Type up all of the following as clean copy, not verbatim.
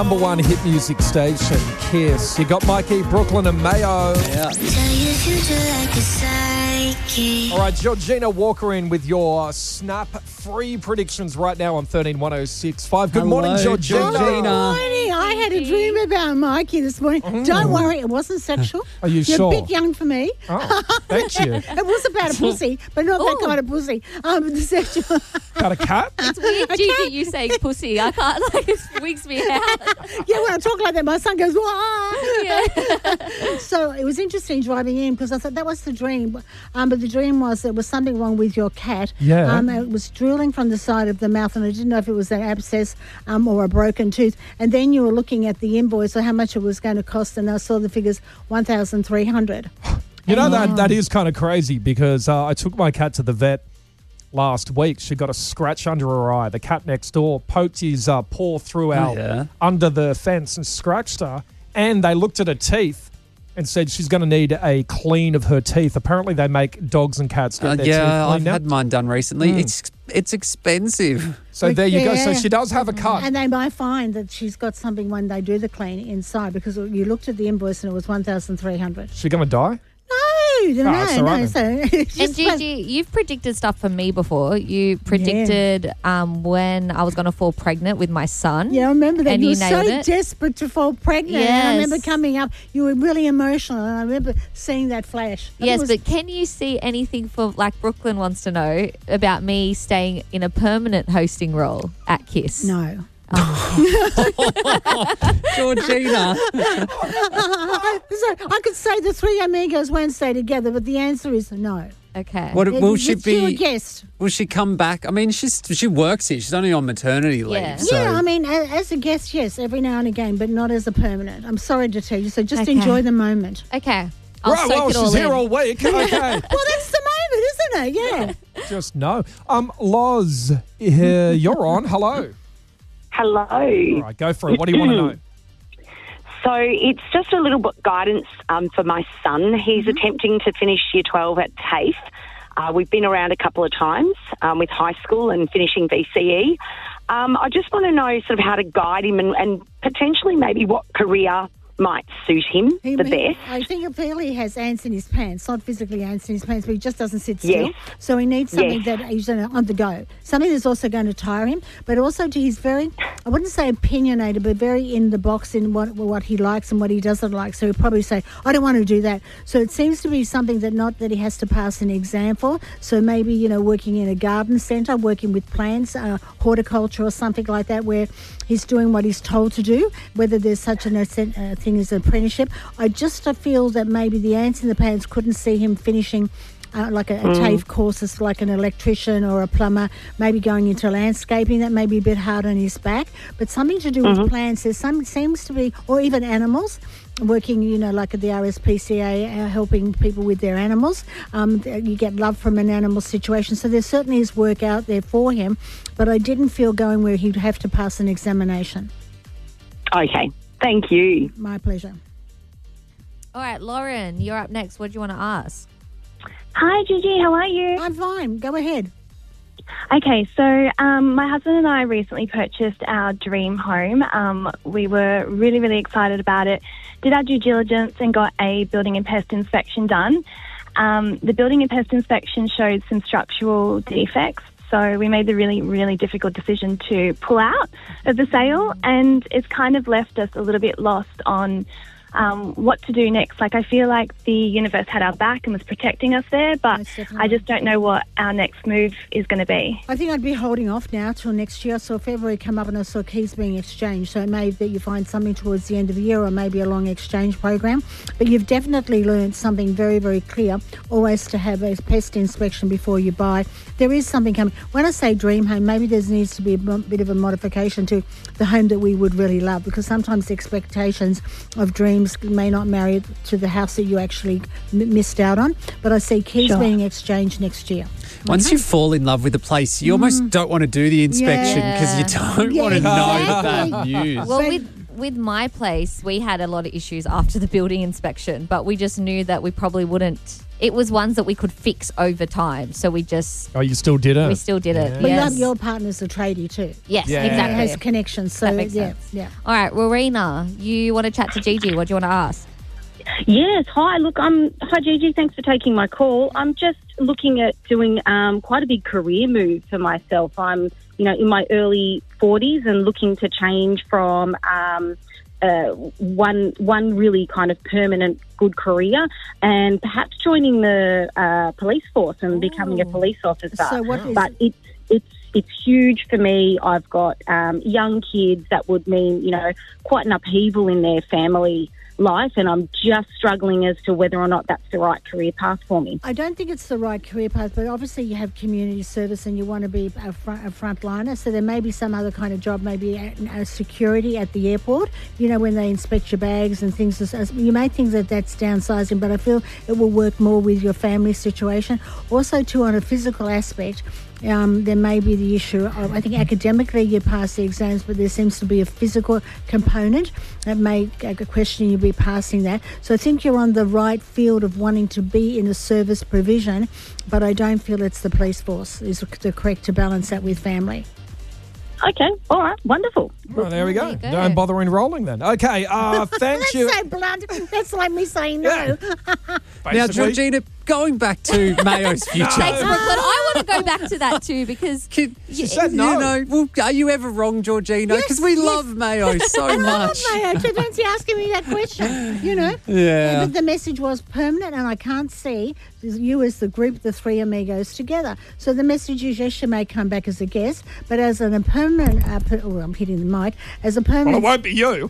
Number one hit music station, Kiss. You got Mikey, Brooklyn and Mayo. Yeah. All right, Georgina Walker in with your Snap free predictions right now on 13-106-5. Good morning, Georgina. Good morning. I had a dream about Mikey this morning. Don't worry, it wasn't sexual. Are you You're sure? a bit young for me. Oh, thank you. It was about a pussy, but not that kind of pussy. The sexual. Got a cat? It's weird, Gigi, you saying pussy. I can't, it freaks me out. Yeah, when I talk like that, my son goes, wah! Yeah. So it was interesting driving in because I thought that was the dream. But the dream was there was something wrong with your cat. Yeah. It was drooling from the side of the mouth, and I didn't know if it was an abscess or a broken tooth. And then you were looking at the invoice or how much it was going to cost, and I saw the figures $1,300. You know, that is kind of crazy because I took my cat to the vet last week. She got a scratch under her eye. The cat next door poked his paw through under the fence and scratched her. And they looked at her teeth and said she's going to need a clean of her teeth. Apparently, they make dogs and cats get their teeth I've cleaned out. had mine done recently. It's expensive. So there you go. So Yeah. she does have a cut. And they might find that she's got something when they do the clean inside because you looked at the invoice and it was $1,300. She going to die? No, it's all right So it's And just Gigi, you've predicted stuff for me before. You predicted when I was going to fall pregnant with my son. Yeah, I remember that. And You were you nailed so it. desperate to fall pregnant. And I remember Yes. coming up. You were really emotional. And I remember seeing that flash. Yes, but can you see anything for, Brooklyn wants to know, about me staying in a permanent hosting role at KISS? No. Georgina. So I could say the three amigos won't stay together, but the answer is no. Okay. Will she It's you a be? guest. Will she come back? I mean, she works here. She's only on maternity leave. Yeah. So. Yeah, I mean, as a guest, yes, every now and again, but not as a permanent. I'm sorry to tell you. So just Okay. enjoy the moment. Okay. I'll Right, soak well, it all she's in. here all week. Okay. Well, that's the moment, isn't it? Yeah. Just no. Loz, you're on. Hello. Hello. All right, go for it. What do you want to know? So it's just a little bit guidance for my son. He's attempting to finish Year 12 at TAFE. We've been around a couple of times with high school and finishing VCE. I just want to know sort of how to guide him and potentially maybe what career might suit him the best. I think it fairly has ants in his pants, not physically ants in his pants, but he just doesn't sit still. Yes. So he needs something Yes. that he's on the go, something that's also going to tire him, but also he's very, I wouldn't say opinionated, but very in the box in what he likes and what he doesn't like. So he'll probably say, I don't want to do that. So it seems to be something that not that he has to pass an exam for. So maybe, working in a garden centre, working with plants, horticulture or something like that, where he's doing what he's told to do, whether there's such a thing as an apprenticeship. I just feel that maybe the ants in the pants couldn't see him finishing like a TAFE course as like an electrician or a plumber, maybe going into landscaping. That may be a bit hard on his back, but something to do with plants. There's some seems to be, or even animals, working, like at the RSPCA, helping people with their animals. You get love from an animal situation. So there certainly is work out there for him, but I didn't feel going where he'd have to pass an examination. Okay. Thank you. My pleasure. All right, Lauren, you're up next. What do you want to ask? Hi, Gigi. How are you? I'm fine. Go ahead. Okay, so my husband and I recently purchased our dream home. We were really, really excited about it, did our due diligence and got a building and pest inspection done. The building and pest inspection showed some structural defects, so we made the really, really difficult decision to pull out of the sale, and it's kind of left us a little bit lost on what to do next. I feel like the universe had our back and was protecting us there, but Most definitely. I just don't know what our next move is going to be. I think I'd be holding off now till next year. So February come up and I saw keys being exchanged. So it may be that you find something towards the end of the year or maybe a long exchange program. But you've definitely learned something very, very clear. Always to have a pest inspection before you buy. There is something coming. When I say dream home, maybe there needs to be a bit of a modification to the home that we would really love, because sometimes the expectations of dreams may not marry to the house that you actually missed out on. But I see keys being exchanged next year. Once you fall in love with a place, you almost don't want to do the inspection because you don't want to know exactly. bad news. Well, with my place, we had a lot of issues after the building inspection, but we just knew that we probably wouldn't. It was ones that we could fix over time, so we just. Oh, you still did it? We still did it. But Yes. your partner's a tradie too. Yes, Yeah. exactly. Has connections, so That makes yeah, sense. yeah. All right, Rowena, you want to chat to Gigi? What do you want to ask? Yes, hi. Look, hi Gigi. Thanks for taking my call. I'm just looking at doing quite a big career move for myself. I'm, in my early 40s and looking to change from one really kind of permanent good career and perhaps joining the police force and becoming a police officer. So what is but it's huge for me. I've got young kids. That would mean, quite an upheaval in their family life, and I'm just struggling as to whether or not that's the right career path for me. I don't think it's the right career path, but obviously you have community service and you want to be a frontliner, so there may be some other kind of job, maybe security at the airport, when they inspect your bags and things. You may think that that's downsizing, but I feel it will work more with your family situation. Also, too, on a physical aspect, there may be the issue of, I think academically you pass the exams, but there seems to be a physical component that may question you be passing that. So I think you're on the right field of wanting to be in a service provision, but I don't feel it's the police force is the correct to balance that with family. Okay, all right, wonderful. Oh, there we go. There you go. Don't bother enrolling then. Okay, thank That's you. so blunt. That's like me saying no. Now, Basically. Georgina, going back to Mayo's future. Thanks, Brooklyn. I want to go back to that too because She said no. Well, are you ever wrong, Georgina? Yes, Because we yes. love Mayo so I love much. Mayo, so don't you asking me that question, Yeah. But the message was permanent, and I can't see you as the group, the three amigos together. So the message is, yes, you may come back as a guest, but as a permanent, I'm hitting the mic, as a Well, it permanent, won't be you.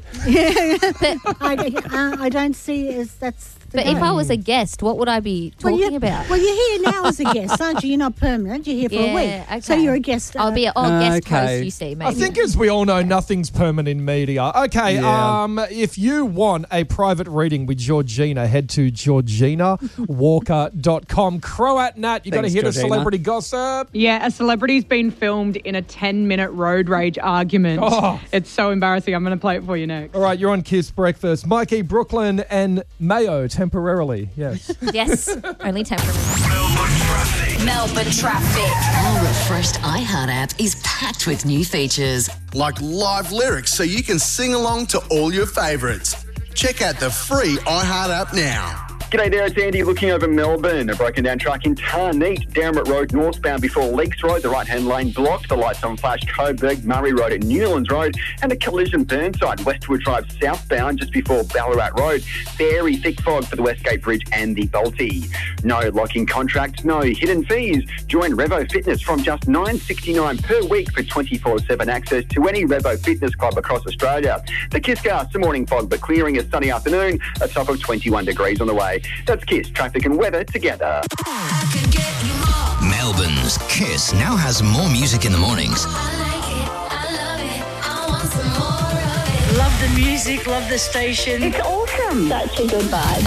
I don't see as that's the But if go. I was a guest, what would I be talking about? Well, you're here now as a guest, aren't you? You're not permanent. You're here for a week. Yeah, So okay. you're a guest. I'll be a guest Okay. host, you see, maybe. I think, as we all know, nothing's permanent in media. Okay, Yeah. if you want a private reading with Georgina, head to georginawalker.com. Croat Nat, you got to Thanks, hit a Georgina. celebrity gossip. Yeah, a celebrity's been filmed in a 10-minute road rage argument. Oh. It's so embarrassing. I'm going to play it for you next. All right, you're on Kiss Breakfast. Mikey, Brooklyn, and Mayo temporarily. Yes. Yes, only temporary. Melbourne traffic. Our refreshed iHeart app is packed with new features. Like live lyrics so you can sing along to all your favourites. Check out the free iHeart app now. G'day there, it's Andy looking over Melbourne. A broken down truck in Tarneet, Darramut Road northbound before Leaks Road. The right-hand lane blocked. The lights on flash Coburg, Murray Road at Newlands Road. And a collision Burnside, Westwood Drive southbound just before Ballarat Road. Very thick fog for the Westgate Bridge and the Balti. No locking contracts, no hidden fees. Join Revo Fitness from just $9.69 per week for 24/7 access to any Revo Fitness club across Australia. The Kisscast, some morning fog but clearing a sunny afternoon, a top of 21 degrees on the way. That's Kiss, traffic and weather together. Melbourne's Kiss now has more music in the mornings. Love the music, love the station. It's awesome. Such a good vibe.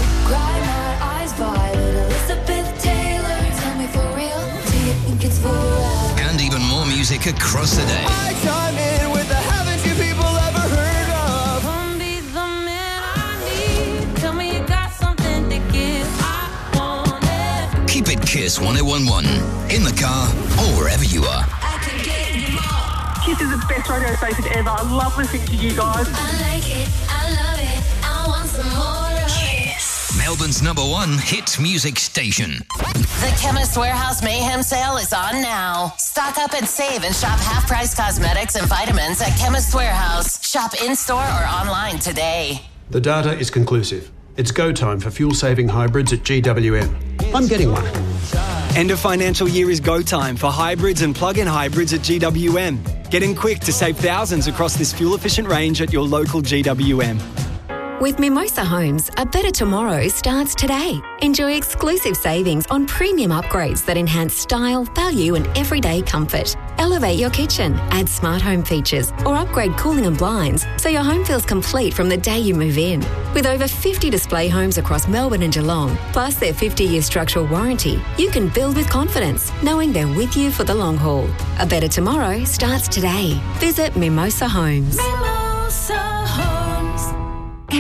And even more music across the day. I chime in with the haven't you people ever heard of? Come be the man I need. Tell me you got something to give. I want it. Keep it Kiss 1011 in the car or wherever you are. Kiss is the best radio station ever. I love listening to you guys. I like it. I love it. I want some more of it. Melbourne's #1 hit music station. The Chemist Warehouse Mayhem sale is on now. Stock up and save and shop half-price cosmetics and vitamins at Chemist Warehouse. Shop in-store or online today. The data is conclusive. It's go time for fuel-saving hybrids at GWM. I'm getting one. End of financial year is go time for hybrids and plug-in hybrids at GWM. Get in quick to save thousands across this fuel-efficient range at your local GWM. With Mimosa Homes, a better tomorrow starts today. Enjoy exclusive savings on premium upgrades that enhance style, value and everyday comfort. Elevate your kitchen, add smart home features or upgrade cooling and blinds so your home feels complete from the day you move in. With over 50 display homes across Melbourne and Geelong, plus their 50-year structural warranty, you can build with confidence, knowing they're with you for the long haul. A better tomorrow starts today. Visit Mimosa Homes. Mimosa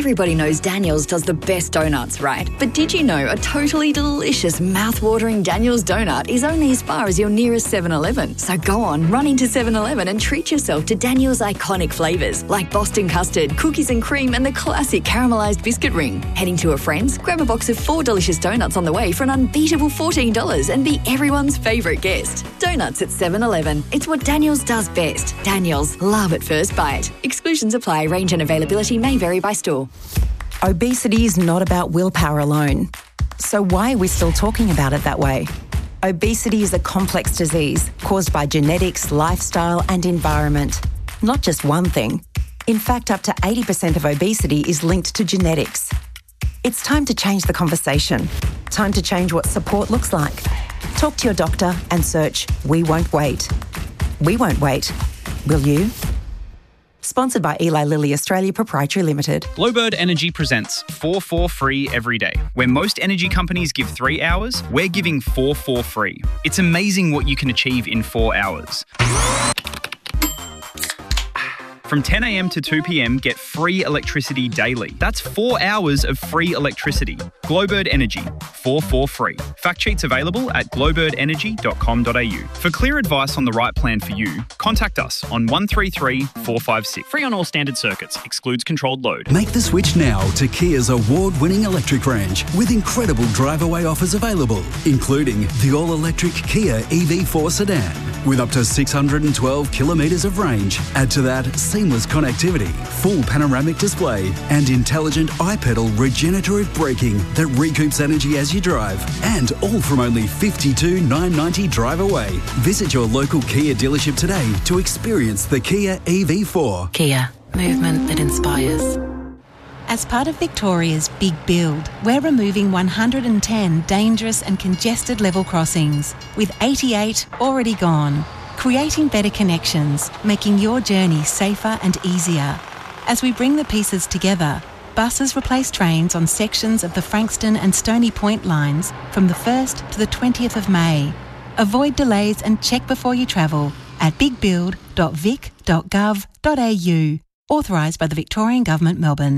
Everybody knows Daniel's does the best donuts, right? But did you know a totally delicious, mouth-watering Daniel's donut is only as far as your nearest 7-Eleven? So go on, run into 7-Eleven and treat yourself to Daniel's iconic flavours like Boston custard, cookies and cream and the classic caramelised biscuit ring. Heading to a friend's, grab a box of 4 delicious donuts on the way for an unbeatable $14 and be everyone's favourite guest. Donuts at 7-Eleven. It's what Daniel's does best. Daniel's, love at first bite. Exclusions apply. Range and availability may vary by store. Obesity is not about willpower alone. So why are we still talking about it that way? Obesity is a complex disease caused by genetics, lifestyle and environment. Not just one thing. In fact, up to 80% of obesity is linked to genetics. It's time to change the conversation. Time to change what support looks like. Talk to your doctor and search We Won't Wait. We won't wait. Will you? Sponsored by Eli Lilly Australia Proprietary Limited. Glowbird Energy presents 4 free every day. Where most energy companies give 3 hours, we're giving 4 free. It's amazing what you can achieve in 4 hours. From 10 a.m. to 2 p.m, get free electricity daily. That's 4 hours of free electricity. Glowbird Energy, 4 free. Fact sheets available at glowbirdenergy.com.au. For clear advice on the right plan for you, contact us on 133 456. Free on all standard circuits. Excludes controlled load. Make the switch now to Kia's award-winning electric range with incredible drive-away offers available, including the all-electric Kia EV4 sedan with up to 612 kilometres of range. Add to that seamless connectivity, full panoramic display and intelligent iPedal regenerative braking that recoups energy as you drive, and all from only $52,990 drive away. Visit your local Kia dealership today to experience the Kia EV4. Kia, movement that inspires. As part of Victoria's Big Build, we're removing 110 dangerous and congested level crossings, with 88 already gone, creating better connections, making your journey safer and easier. As we bring the pieces together, buses replace trains on sections of the Frankston and Stony Point lines from the 1st to the 20th of May. Avoid delays and check before you travel at bigbuild.vic.gov.au. Authorised by the Victorian Government, Melbourne.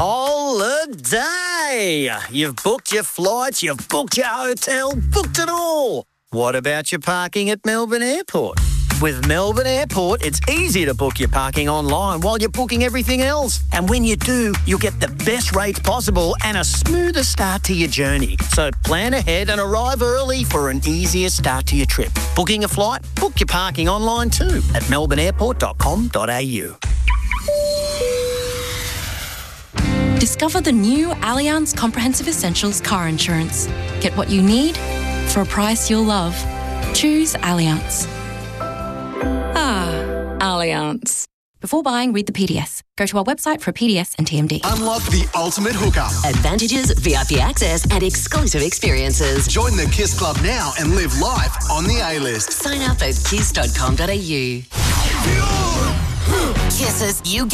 Holiday! You've booked your flights, you've booked your hotel, booked it all. What about your parking at Melbourne Airport? With Melbourne Airport, it's easy to book your parking online while you're booking everything else. And when you do, you'll get the best rates possible and a smoother start to your journey. So plan ahead and arrive early for an easier start to your trip. Booking a flight? Book your parking online too at melbourneairport.com.au. Discover the new Allianz Comprehensive Essentials car insurance. Get what you need for a price you'll love. Choose Allianz. Allianz. Before buying, read the PDS. Go to our website for a PDS and TMD. Unlock the ultimate hookup. Advantages, VIP access, and exclusive experiences. Join the Kiss Club now and live life on the A-list. Sign up at kiss.com.au. Kisses, you